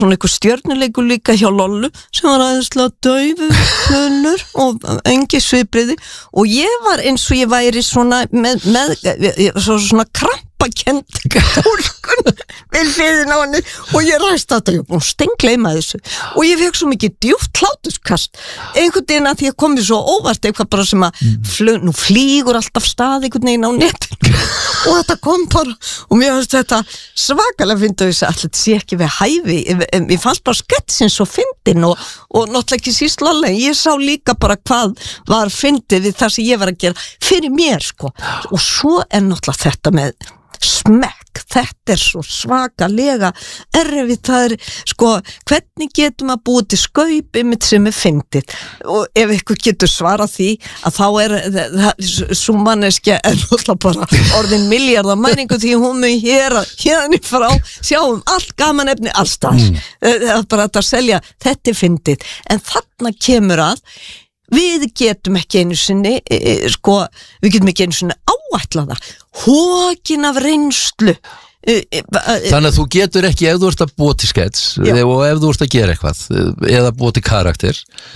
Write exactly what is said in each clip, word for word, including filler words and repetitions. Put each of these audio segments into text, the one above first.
svona einhver stjörnuleikur líka hjá Lollu sem var aðeinslega daufur tölur og engi svipriði og ég var eins og ég væri svona með, með svona, svona krampakend tólkun við hliðina á henni og ég ræst þetta, ég var búin að steingleyma þessu og ég fekk svo mikið djúpt hláturskast einhvern veginn að því að komið svo óvart eitthvað bara sem að flug, nú flýgur alltaf stað einhvern veginn á netinu og þetta kom bara og mér fannst þetta svakalega fyndi að þetta sé ekki við hæfi ég fannst bara sketsin svo fyndin og, og náttúrulega ekki síst Lollu ég sá líka bara hvað var fyndið við það sem ég var að gera fyrir mér sko og svo er náttúrulega þetta með smekk, þetta er svo svakalega erfið, það er sko, hvernig getum að búið til skaup einmitt sem er fyndið og ef ykkur getur svarað því að þá er svo manneskja er náttúrulega bara orðin milljarða mæningu því hún mun hér hérna í frá sjáum allt gaman efni allstað mm. það er bara að selja, þetta er fyndið en þarna kemur að við getum ekki einu sinni e, sko, við getum ekki einu sinni áætlaðar hókin af reynslu e, e, Þannig að þú getur ekki ef þú ert að búa til skets og ef þú ert að gera eitthvað eða búa til karakter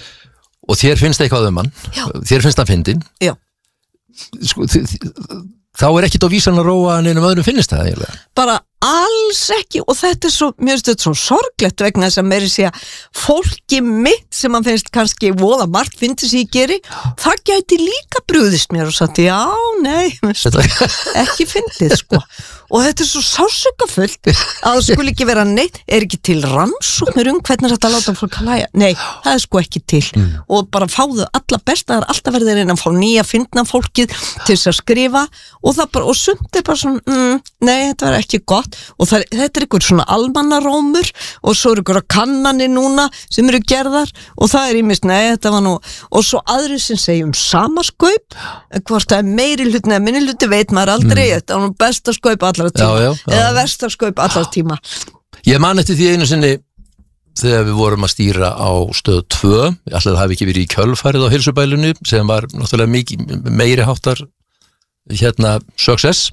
og þér finnst eitthvað um hann Já. Þér finnst það fyndin sko, þá er ekkit á vísan að róa hann einum öðrum finnist það eiginlega bara alls ekki og þetta er svo, mér finnst þetta svo sorglegt vegna þess að meiri sé að fólki mitt sem mann finnst kannski voða margt finnst þess að ég geri, það gæti líka brugðist mér og sagt, já, nei ekki fyndið sko og þetta er svo sásökafullt að það skuli ekki vera neitt, er ekki til rannsóknir um hvernig þetta láta fólk að læja nei, það er sko ekki til mm. og bara fáðu alla besta, það er alltaf verið að fá nýja fyndna fólkið til þess að skrifa og það bara, og sumt er bara svona mm, nei, þetta var ekki gott og það, þetta er einhver svona almannarómur og svo er einhverja kannanir núna sem eru gerðar og það er ímist, nei, þetta var nú og svo aðri sem segjum samaskaup hvort það er meiri hluti eða minni hluti veit maður aldrei, mm. þetta var nú besta skaup allra tíma, já, já, já. eða versta skaup allra tíma Ég man eftir því einu sinni þegar við vorum að stýra á stöð tvö, alltaf það hafi ekki verið í kjölfarið á heilsubælunni sem var náttúrulega mikið, meiri háttar hérna success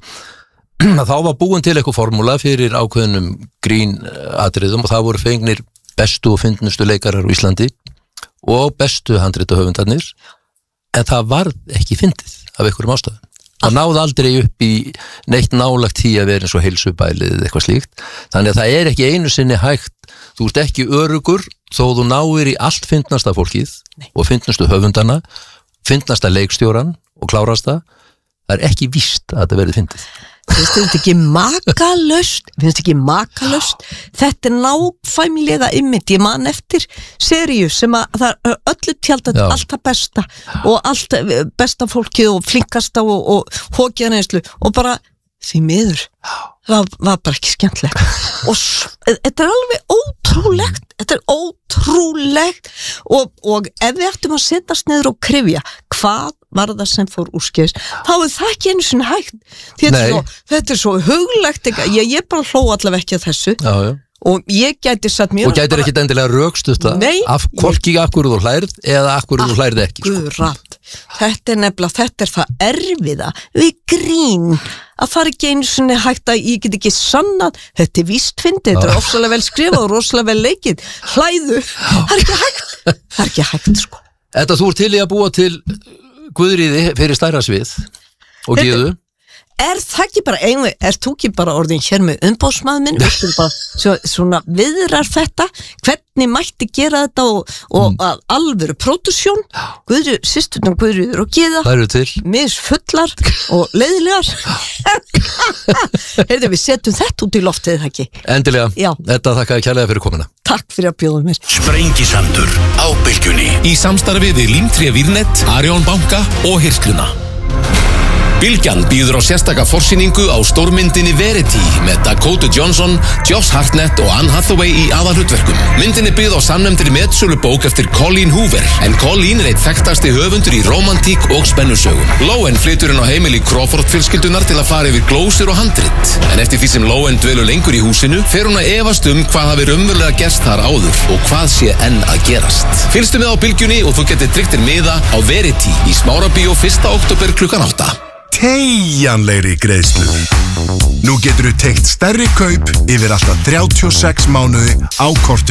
þá var búin til eitthvað formúla fyrir ákveðnum grín atriðum og það voru fengnir bestu og fyndnustu leikarar á Íslandi og bestu handrita höfundarnir en það var ekki fyndið af einhverjum ástæðum það náði aldrei upp í neitt nálagt því að vera eins og heilsubælið eða eitthvað slíkt þannig að það er ekki einu sinni hægt þú ert ekki örugur þó þú náir í allt fyndnasta fólkið Nei. og fyndnustu höfundarna fyndnasta leikstjóran og klárasta það er ekki víst að þetta verið fyndið finnst þetta ekki makalöst finnst ekki makalöst þetta er nákvæmlega ymmit ég man eftir seríu sem að það er öllu tjaldað allt það besta og allt besta fólkið og flinkasta og, og hókjaðareynslu og bara því miður það var bara ekki skemmtilegt og þetta er alveg ótrúlegt þetta er ótrúlegt og, og ef við ættum að setjast niður og krifja hvað var það sem fór úrskeiðis þá er það ekki einu sinni hægt þetta er, svo, þetta er svo huglegt ég, ég bara hló allavega ekki að þessu já, já. og ég gæti satt mér og gætir bara... ekki endilega rökstuða af hvorki af hverju þú hlærð eða af hverju þú hlærð ekki sko. þetta er nefnilega þetta er það erfiða við grín að það er ekki einu sinni hægt að ég get ekki sannað þetta er víst fyndið, þetta er ofsalega vel skrifað og rosalega vel leikið hlæðu, það er ekki hægt það er ekki hægt sko Þetta þú ert til í að búa til Guðríði fyrir stærra svið og Gyðu Er það ekki bara einu, er þú ekki bara orðin hér með umbóðsmaður minn, veistu bara svo, svona viðrar þetta, hvernig mætti gera þetta og, og mm. að alvöru pródusjón, Guðrið, systurnar Guðríður og Gyða, það eru til, misfullar og leiðilegar. Heyrðu, við setjum þetta út í loftið, það ekki? Endilega, Já. Þetta þakkaði kærlega fyrir komuna. Takk fyrir að bjóða mér. Sprengisandur á Bylgjunni í samstarfi við Límtré Vírnet, Arion banka og Hirsluna. Bylgjan býður á sérstaka forsýningu á stórmyndinni Verity með Dakota Johnson, Josh Hartnett og Anne Hathaway í aðalhlutverkum. Myndin er byggð á samnefndri metsölu bók eftir Colleen Hoover, en Colleen er eitt þekktasti höfundur í rómantík og spennusögum. Lowen flytur inn á heimili Crawford fjölskyldunar til að fara yfir glósur og handrit, en eftir því sem Lowen dvelur lengur í húsinu, fer hún að efast um hvað hafi raunverulega gerst þar áður og hvað sé enn að gerast. Fylgstu með á Bylgjunni og þú getur tryggt þér miða á Verity í Smárabíó fyrsta október klukkan átta. óumflýjanlegri greiðslu. Nú getur þú teygt stærri kaup yfir alltaf þrjátíu og sex mánuði á kortinu.